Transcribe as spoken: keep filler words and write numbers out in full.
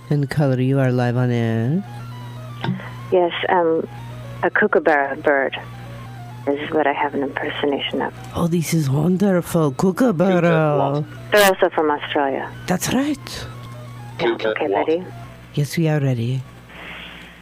And Color, you are live on air. Yes, um, a kookaburra bird is what I have an impersonation of. Oh, this is wonderful. Kookaburra. They're also from Australia. That's right. Yeah, okay, ready? Yes, we are ready.